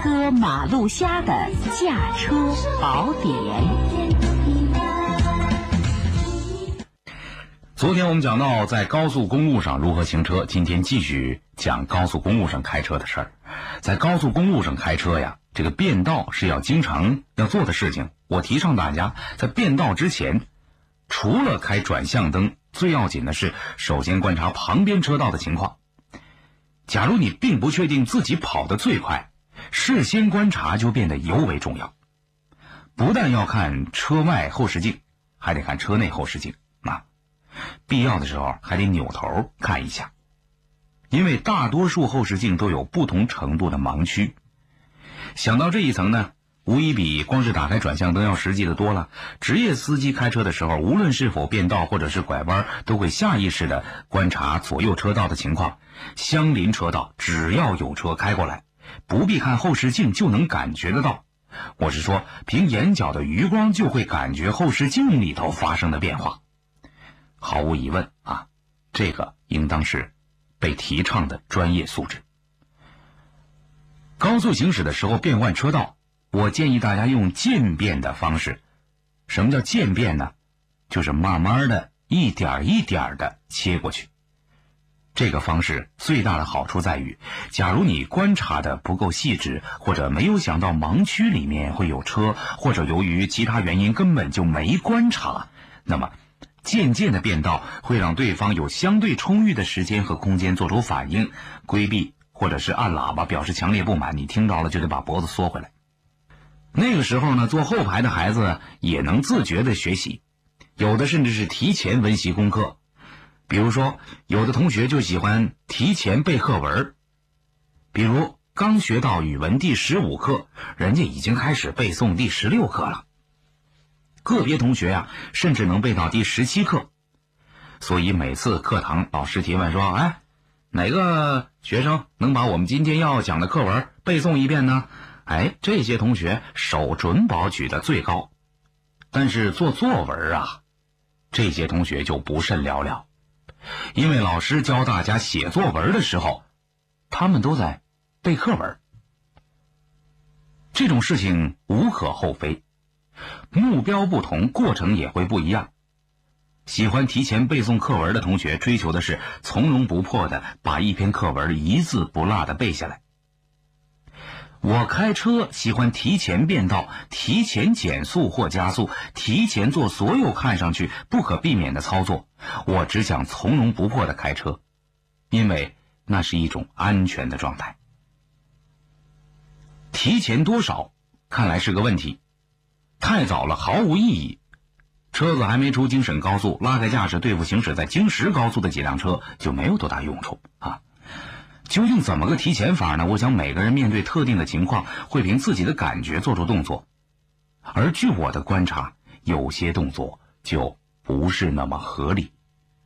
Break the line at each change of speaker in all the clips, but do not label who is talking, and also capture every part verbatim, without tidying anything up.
哥马路虾的驾车宝典。
昨天我们讲到在高速公路上如何行车，今天继续讲高速公路上开车的事儿。在高速公路上开车呀，这个变道是要经常要做的事情。我提倡大家在变道之前，除了开转向灯，最要紧的是首先观察旁边车道的情况。假如你并不确定自己跑得最快，事先观察就变得尤为重要。不但要看车外后视镜，还得看车内后视镜啊。必要的时候还得扭头看一下，因为大多数后视镜都有不同程度的盲区。想到这一层呢，无疑比光是打开转向灯要实际的多了。职业司机开车的时候，无论是否变道或者是拐弯，都会下意识地观察左右车道的情况。相邻车道只要有车开过来，不必看后视镜就能感觉得到。我是说，凭眼角的余光就会感觉后视镜里头发生的变化。毫无疑问啊，这个应当是被提倡的专业素质。高速行驶的时候变换车道，我建议大家用渐变的方式。什么叫渐变呢？就是慢慢的一点一点的切过去。这个方式最大的好处在于，假如你观察的不够细致，或者没有想到盲区里面会有车，或者由于其他原因根本就没观察，那么渐渐的变道会让对方有相对充裕的时间和空间做出反应，规避或者是按喇叭表示强烈不满，你听着了就得把脖子缩回来。那个时候呢，坐后排的孩子也能自觉的学习，有的甚至是提前温习功课。比如说，有的同学就喜欢提前背课文，比如刚学到语文第十五课，人家已经开始背诵第十六课了。个别同学呀、啊，甚至能背到第十七课。所以每次课堂老师提问说，哎，哪个学生能把我们今天要讲的课文背诵一遍呢？哎，这些同学手准保举得最高。但是做作文啊，这些同学就不甚了了。因为老师教大家写作文的时候，他们都在背课文。这种事情无可厚非，目标不同，过程也会不一样。喜欢提前背诵课文的同学追求的是从容不迫地把一篇课文一字不落地背下来。我开车喜欢提前变道，提前减速或加速，提前做所有看上去不可避免的操作。我只想从容不迫地开车，因为那是一种安全的状态。提前多少看来是个问题，太早了毫无意义。车子还没出京沈高速，拉开架势对付行驶在京石高速的几辆车就没有多大用处啊。究竟怎么个提前法呢？我想每个人面对特定的情况会凭自己的感觉做出动作，而据我的观察，有些动作就不是那么合理。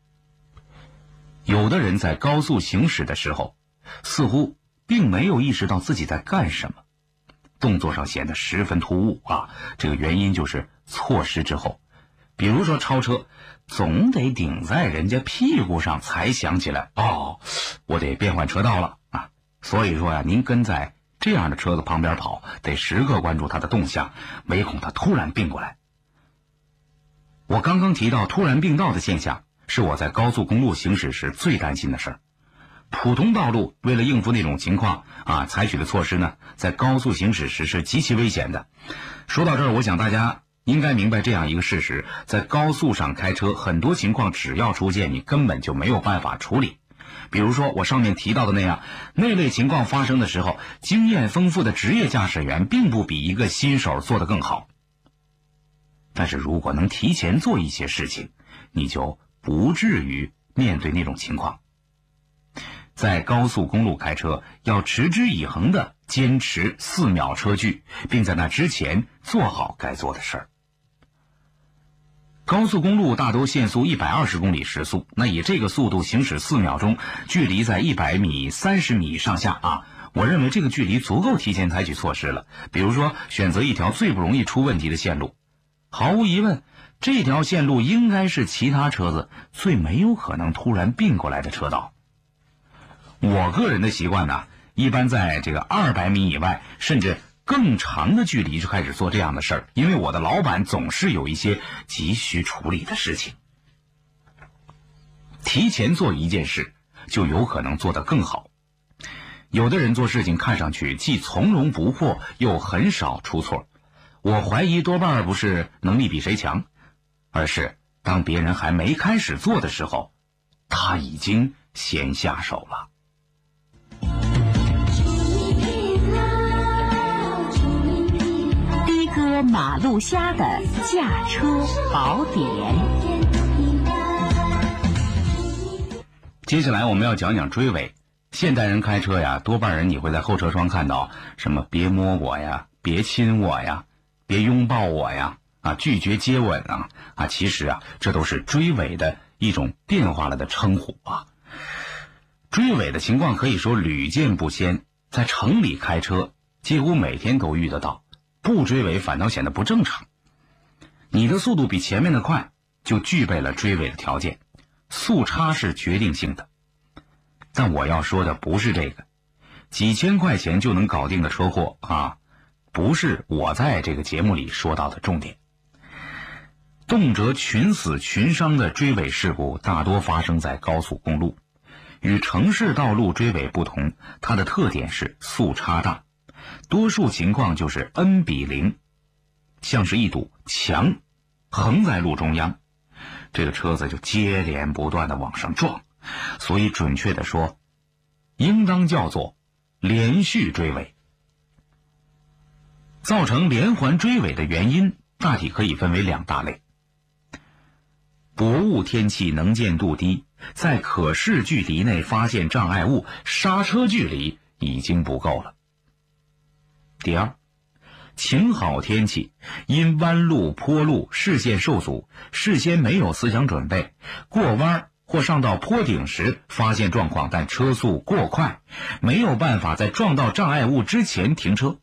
有的人在高速行驶的时候似乎并没有意识到自己在干什么，动作上显得十分突兀啊。这个原因就是错失之后，比如说超车，总得顶在人家屁股上才想起来，哦，我得变换车道了啊。所以说呀、啊，您跟在这样的车子旁边跑，得时刻关注他的动向，唯恐他突然并过来。我刚刚提到突然并道的现象，是我在高速公路行驶时最担心的事儿。普通道路为了应付那种情况啊，采取的措施呢，在高速行驶时是极其危险的。说到这儿，我想大家应该明白这样一个事实，在高速上开车，很多情况只要出现，你根本就没有办法处理。比如说我上面提到的那样，那类情况发生的时候，经验丰富的职业驾驶员并不比一个新手做得更好。但是如果能提前做一些事情，你就不至于面对那种情况。在高速公路开车，要持之以恒地坚持四秒车距，并在那之前做好该做的事儿。高速公路大都限速一百二十公里时速，那以这个速度行驶四秒钟，距离在一百米、三十米上下啊。我认为这个距离足够提前采取措施了，比如说选择一条最不容易出问题的线路。毫无疑问，这条线路应该是其他车子最没有可能突然并过来的车道。我个人的习惯呢， 一般在这个二百米以外，甚至更长的距离就开始做这样的事儿，因为我的老板总是有一些急需处理的事情。提前做一件事，就有可能做得更好。有的人做事情看上去既从容不迫，又很少出错。我怀疑多半不是能力比谁强，而是当别人还没开始做的时候，他已经先下手了。
的哥马路虾的驾车宝典。
接下来我们要讲讲追尾。现代人开车呀，多半人你会在后车窗看到什么别摸我呀，别亲我呀，别拥抱我呀，啊，拒绝接吻啊，啊，其实啊，这都是追尾的一种变化了的称呼啊。追尾的情况可以说屡见不鲜，在城里开车几乎每天都遇得到，不追尾反倒显得不正常。你的速度比前面的快，就具备了追尾的条件，速差是决定性的。但我要说的不是这个，几千块钱就能搞定的车祸啊，不是我在这个节目里说到的重点。动辄群死群伤的追尾事故大多发生在高速公路，与城市道路追尾不同，它的特点是速差大，多数情况就是 N 比零，像是一堵墙横在路中央，这个车子就接连不断的往上撞。所以准确的说，应当叫做连续追尾。造成连环追尾的原因大体可以分为两大类。薄雾天气能见度低，在可视距离内发现障碍物，刹车距离已经不够了。第二，晴好天气，因弯路坡路视线受阻，事先没有思想准备，过弯或上到坡顶时发现状况，但车速过快，没有办法在撞到障碍物之前停车。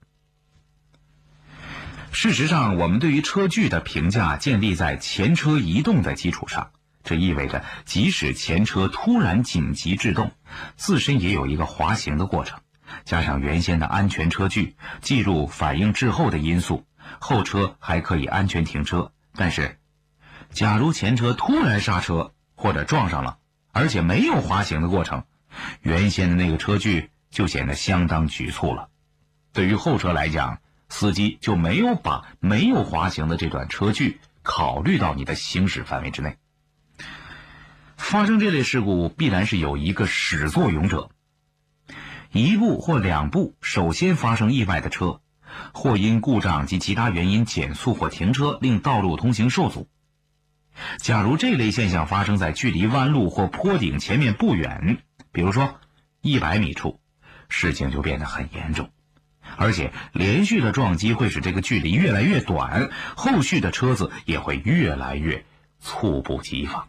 事实上，我们对于车距的评价建立在前车移动的基础上，这意味着即使前车突然紧急制动，自身也有一个滑行的过程，加上原先的安全车距，计入反应滞后的因素，后车还可以安全停车。但是假如前车突然刹车或者撞上了，而且没有滑行的过程，原先的那个车距就显得相当局促了。对于后车来讲，司机就没有把没有滑行的这段车距考虑到你的行驶范围之内。发生这类事故必然是有一个始作俑者，一部或两部首先发生意外的车，或因故障及其他原因减速或停车，令道路通行受阻。假如这类现象发生在距离弯路或坡顶前面不远，比如说一百米处，事情就变得很严重，而且连续的撞击会使这个距离越来越短，后续的车子也会越来越猝不及防。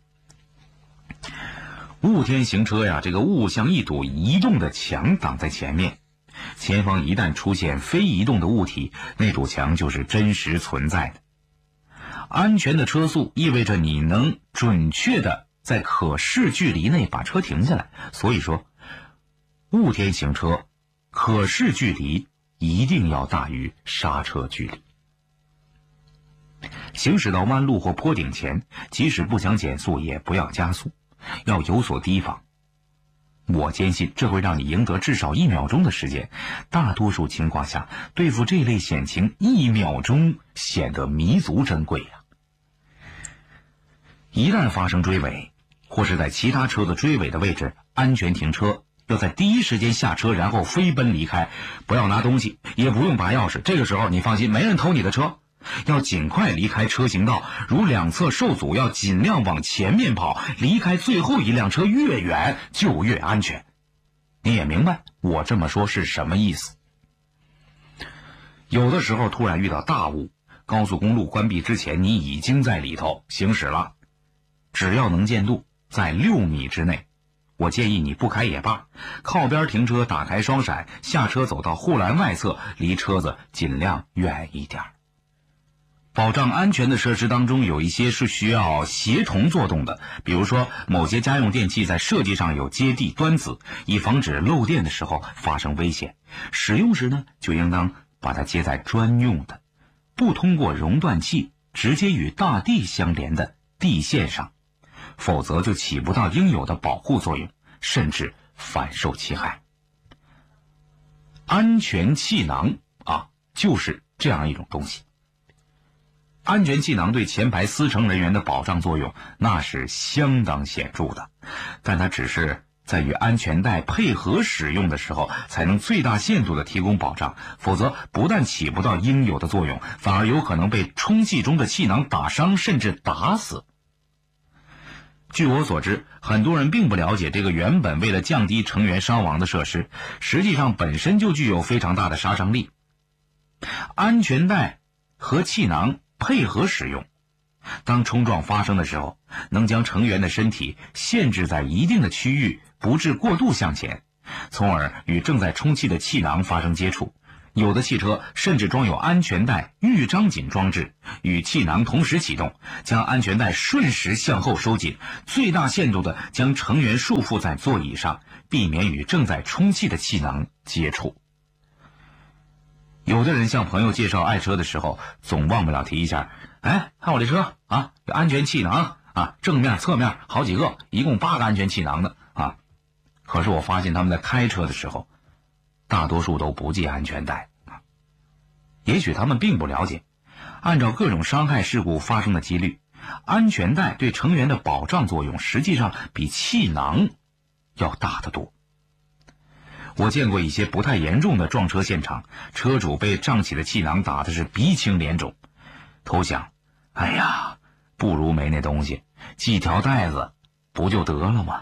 雾天行车呀，这个雾像一堵移动的墙挡在前面，前方一旦出现非移动的物体，那堵墙就是真实存在的。安全的车速意味着你能准确的在可视距离内把车停下来，所以说雾天行车可视距离一定要大于刹车距离。行驶到弯路或坡顶前，即使不想减速也不要加速，要有所提防。我坚信这会让你赢得至少一秒钟的时间，大多数情况下对付这类险情，一秒钟显得弥足珍贵呀。一旦发生追尾，或是在其他车子追尾的位置安全停车，要在第一时间下车，然后飞奔离开，不要拿东西，也不用拔钥匙，这个时候你放心，没人偷你的车。要尽快离开车行道，如两侧受阻，要尽量往前面跑，离开最后一辆车越远就越安全。你也明白我这么说是什么意思。有的时候突然遇到大雾，高速公路关闭之前你已经在里头行驶了，只要能见度在六米之内，我建议你不开也罢，靠边停车，打开双闪，下车走到护栏外侧，离车子尽量远一点。 保障安全的设施当中有一些是需要协同作动的，比如说某些家用电器在设计上有接地端子，以防止漏电的时候发生危险。使用时呢，就应当把它接在专用的不通过熔断器直接与大地相连的地线上，否则就起不到应有的保护作用，甚至反受其害。安全气囊啊，就是这样一种东西。安全气囊对前排司乘人员的保障作用那是相当显著的，但它只是在与安全带配合使用的时候才能最大限度地提供保障，否则不但起不到应有的作用，反而有可能被充气中的气囊打伤甚至打死。据我所知，很多人并不了解这个原本为了降低成员伤亡的设施，实际上本身就具有非常大的杀伤力。安全带和气囊配合使用，当冲撞发生的时候，能将成员的身体限制在一定的区域，不致过度向前，从而与正在充气的气囊发生接触。有的汽车甚至装有安全带预张紧装置，与气囊同时启动，将安全带瞬时向后收紧，最大限度地将成员束缚在座椅上，避免与正在充气的气囊接触。有的人向朋友介绍爱车的时候，总忘不了提一下，哎，看我这车啊，有安全气囊啊，正面侧面好几个，一共八个安全气囊的啊。可是我发现他们在开车的时候，大多数都不系安全带啊。也许他们并不了解，按照各种伤害事故发生的几率，安全带对成员的保障作用实际上比气囊要大得多。我见过一些不太严重的撞车现场，车主被胀起的气囊打的是鼻青脸肿，头想，哎呀，不如没那东西，系条带子不就得了吗？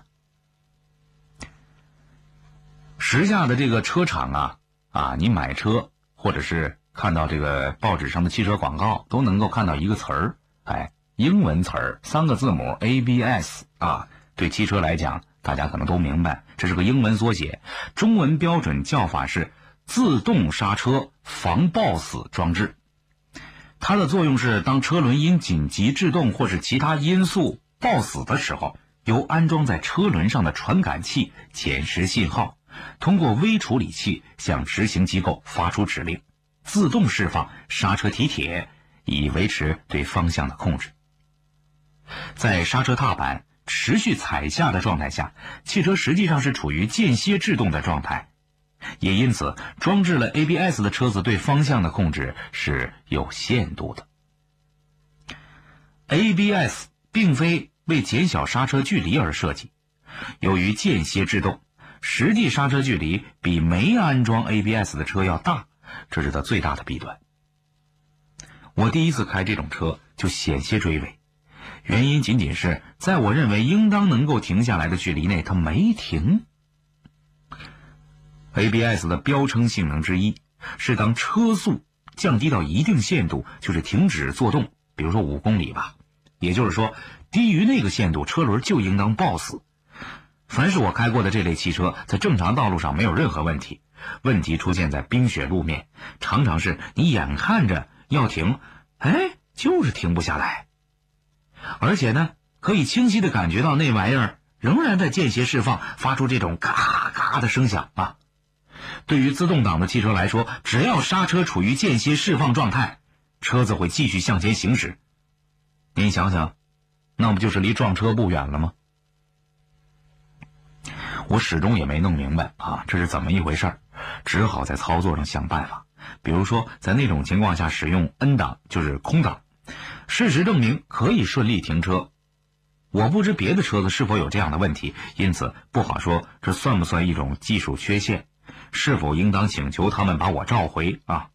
时下的这个车厂啊啊，你买车或者是看到这个报纸上的汽车广告，都能够看到一个词儿，哎，英文词儿，三个字母 A B S 啊，对汽车来讲大家可能都明白，这是个英文缩写，中文标准叫法是自动刹车防抱死装置。它的作用是，当车轮因紧急制动或是其他因素抱死的时候，由安装在车轮上的传感器捡拾信号，通过微处理器向执行机构发出指令，自动释放刹车提铁，以维持对方向的控制。在刹车踏板持续踩下的状态下，汽车实际上是处于间歇制动的状态，也因此装置了 A B S 的车子对方向的控制是有限度的。 A B S 并非为减小刹车距离而设计，由于间歇制动，实际刹车距离比没安装 A B S 的车要大，这是它最大的弊端。我第一次开这种车就险些追尾，原因仅仅是在我认为应当能够停下来的距离内，它没停。 A B S 的标称性能之一是，当车速降低到一定限度，就是停止作动，比如说五公里吧，也就是说低于那个限度，车轮就应当抱死。凡是我开过的这类汽车，在正常道路上没有任何问题，问题出现在冰雪路面，常常是你眼看着要停，哎，就是停不下来。而且呢，可以清晰地感觉到那玩意儿仍然在间歇释放，发出这种咔咔的声响啊。对于自动挡的汽车来说，只要刹车处于间歇释放状态，车子会继续向前行驶。您想想，那不就是离撞车不远了吗？我始终也没弄明白啊，这是怎么一回事儿，只好在操作上想办法。比如说，在那种情况下使用 N 档，就是空档，事实证明可以顺利停车。我不知别的车子是否有这样的问题，因此不好说这算不算一种技术缺陷，是否应当请求他们把我召回啊？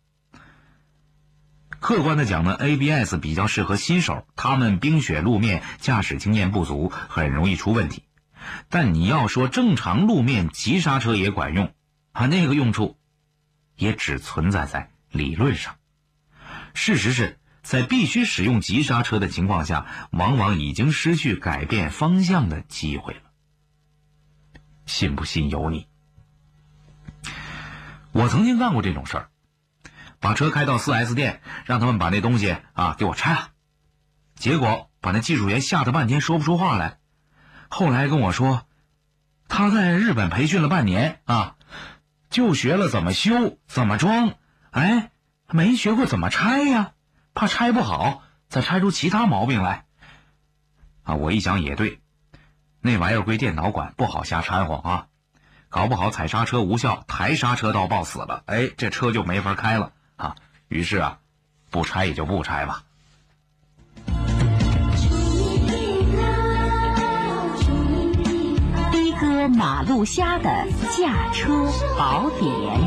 客观的讲呢 ，A B S 比较适合新手，他们冰雪路面驾驶经验不足，很容易出问题。但你要说正常路面急刹车也管用啊，那个用处也只存在在理论上。事实是，在必须使用急刹车的情况下，往往已经失去改变方向的机会了。信不信由你。我曾经干过这种事儿， 把车开到 四 S 店，让他们把那东西啊给我拆了。结果把那技术员吓得半天说不出话来。后来跟我说，他在日本培训了半年啊，就学了怎么修怎么装，哎，没学过怎么拆呀，怕拆不好再拆出其他毛病来。啊，我一想也对，那玩意儿归电脑管，不好瞎掺和啊，搞不好踩刹车无效，抬刹车道抱死了，哎，这车就没法开了啊。于是啊，不拆也就不拆吧。
的哥马路虾的驾车宝典。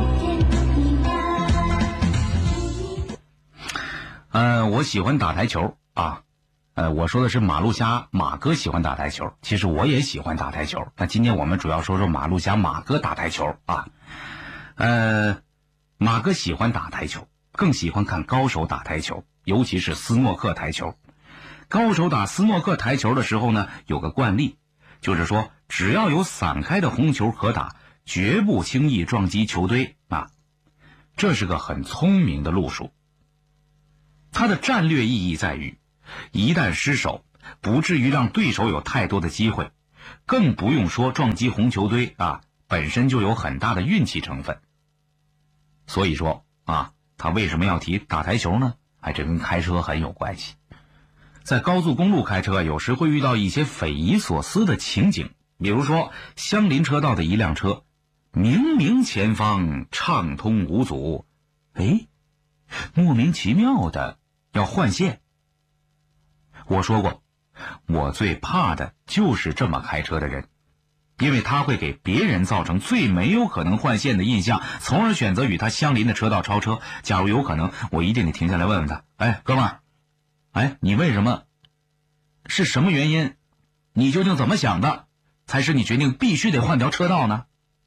呃，我喜欢打台球啊。呃，我说的是马路虾马哥喜欢打台球，其实我也喜欢打台球。那今天我们主要说说马路虾马哥打台球啊。呃，马哥喜欢打台球，更喜欢看高手打台球，尤其是斯诺克台球。高手打斯诺克台球的时候呢，有个惯例，就是说只要有散开的红球可打，绝不轻易撞击球堆啊。这是个很聪明的路数。它的战略意义在于，一旦失手，不至于让对手有太多的机会，更不用说撞击红球堆啊，本身就有很大的运气成分。所以说啊，他为什么要提打台球呢？哎，这跟开车很有关系。在高速公路开车，有时会遇到一些匪夷所思的情景，比如说相邻车道的一辆车，明明前方畅通无阻，哎，莫名其妙的要换线。我说过，我最怕的就是这么开车的人，因为他会给别人造成最没有可能换线的印象，从而选择与他相邻的车道超车。假如有可能，我一定得停下来问问他，哎，哥们儿，哎，你为什么？是什么原因？你究竟怎么想的？才是你决定必须得换条车道呢？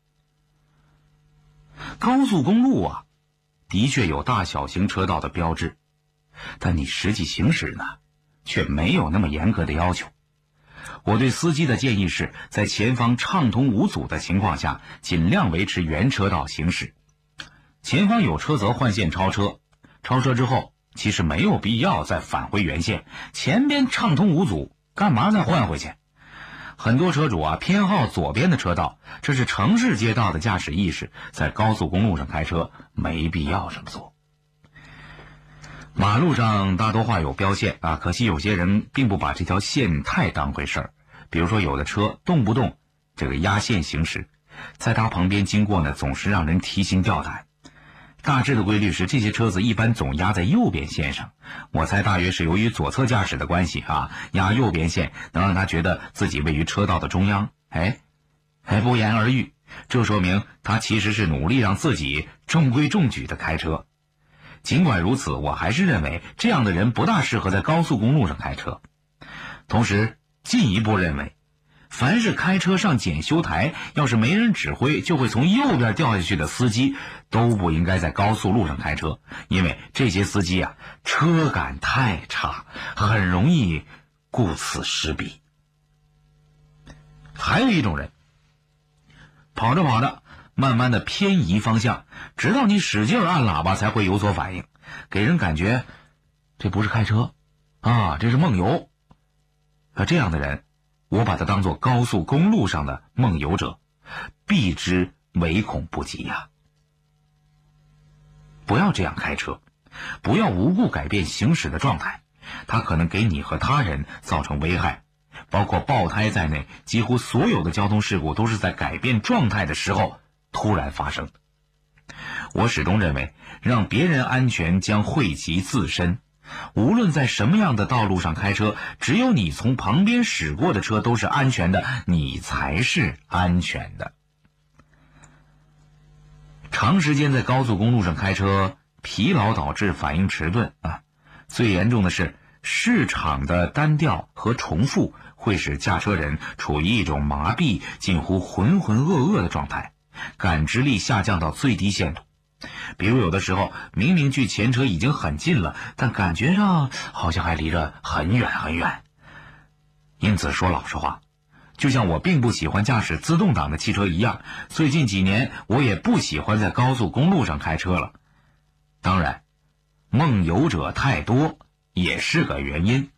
高速公路啊，的确有大小型车道的标志，但你实际行驶呢，却没有那么严格的要求。我对司机的建议是，在前方畅通无阻的情况下，尽量维持原车道行驶。前方有车则换线超车，超车之后其实没有必要再返回原线，前边畅通无阻，干嘛再换回去？很多车主啊偏好左边的车道，这是城市街道的驾驶意识，在高速公路上开车没必要这么做。马路上大多画有标线啊，可惜有些人并不把这条线太当回事儿。比如说有的车动不动这个压线行驶，在它旁边经过呢，总是让人提心吊胆。大致的规律是，这些车子一般总压在右边线上，我猜大约是由于左侧驾驶的关系啊，压右边线能让他觉得自己位于车道的中央。哎，哎，不言而喻，这说明他其实是努力让自己中规中矩的开车。尽管如此，我还是认为这样的人不大适合在高速公路上开车。同时进一步认为，凡是开车上检修台，要是没人指挥就会从右边掉下去的司机，都不应该在高速路上开车，因为这些司机啊，车感太差，很容易顾此失彼。还有一种人，跑着跑着慢慢的偏移方向，直到你使劲按喇叭才会有所反应，给人感觉这不是开车啊，这是梦游。啊，这样的人，我把他当作高速公路上的梦游者，避之唯恐不及呀。不要这样开车，不要无故改变行驶的状态，它可能给你和他人造成危害。包括爆胎在内，几乎所有的交通事故都是在改变状态的时候突然发生的。我始终认为，让别人安全将惠及自身。无论在什么样的道路上开车，只有你从旁边驶过的车都是安全的，你才是安全的。长时间在高速公路上开车，疲劳导致反应迟钝啊。最严重的是，市场的单调和重复会使驾车人处于一种麻痹、近乎浑浑噩噩的状态，感知力下降到最低限度。比如有的时候明明距前车已经很近了，但感觉上好像还离着很远很远。因此说老实话，就像我并不喜欢驾驶自动挡的汽车一样，最近几年我也不喜欢在高速公路上开车了。 当然，梦游者太多也是个原因。